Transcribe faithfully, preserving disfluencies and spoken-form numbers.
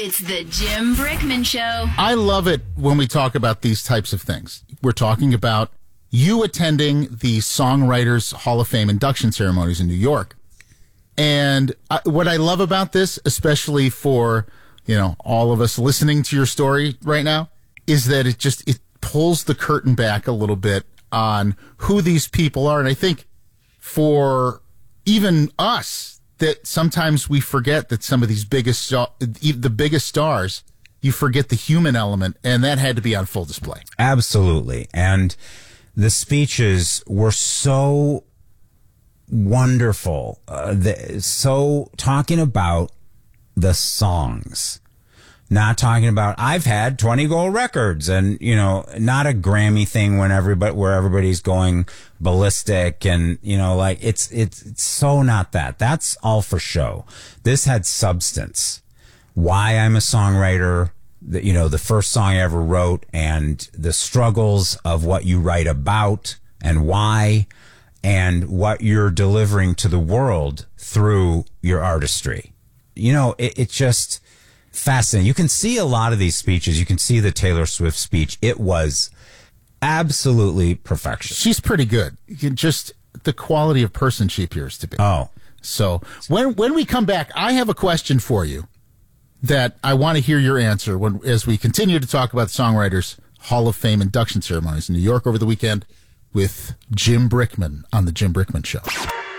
It's the Jim Brickman Show. I love it when we talk about these types of things. We're talking about you attending the Songwriters Hall of Fame induction ceremonies in New York. And I, what I love about this, especially for, you know, all of us listening to your story right now, is that it just, it pulls the curtain back a little bit on who these people are. And I think for even us, that sometimes we forget that some of these biggest, the biggest stars, you forget the human element, and that had to be on full display. Absolutely. And the speeches were so wonderful. Uh, the, so talking about the songs, not talking about, I've had twenty gold records, and, you know, not a Grammy thing when everybody, where everybody's going ballistic, and, you know, like, it's, it's, it's so not that. That's all for show. This had substance. Why I'm a songwriter, the, you know, the first song I ever wrote, and the struggles of what you write about and why, and what you're delivering to the world through your artistry. You know, it, it just fascinating. You can see a lot of these speeches. You can see the Taylor Swift speech. It was absolutely perfection. She's pretty good. You just the quality of person she appears to be. Oh. So when when we come back, I have a question for you that I want to hear your answer when as we continue to talk about the Songwriters Hall of Fame induction ceremonies in New York over the weekend with Jim Brickman on the Jim Brickman Show.